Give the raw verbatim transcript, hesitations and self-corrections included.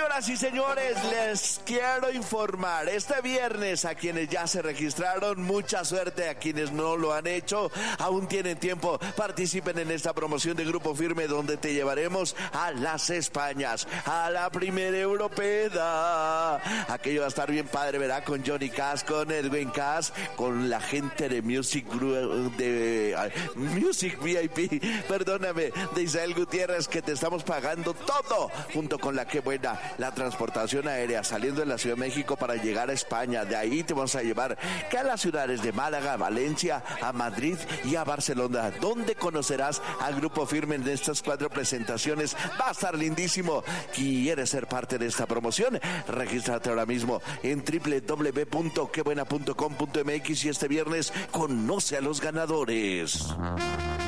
Señoras y señores, les quiero informar, este viernes a quienes ya se registraron, mucha suerte, a quienes no lo han hecho, aún tienen tiempo, participen en esta promoción de Grupo Firme donde te llevaremos a las Españas, a la primera europea. Aquello va a estar bien padre, ¿verdad? Con Johnny Cash, con Edwin Cash, con la gente de Music de uh, Music V I P, perdóname, de Israel Gutiérrez, que te estamos pagando todo, junto con la que buena, la transportación aérea saliendo de la Ciudad de México para llegar a España. De ahí te vamos a llevar que a las ciudades de Málaga, Valencia, a Madrid y a Barcelona, donde conocerás al Grupo Firme en estas cuatro presentaciones. Va a estar lindísimo. ¿Quieres ser parte de esta promoción? Regístrate ahora mismo en doble u doble u doble u punto que buena punto com punto m x y este viernes conoce a los ganadores.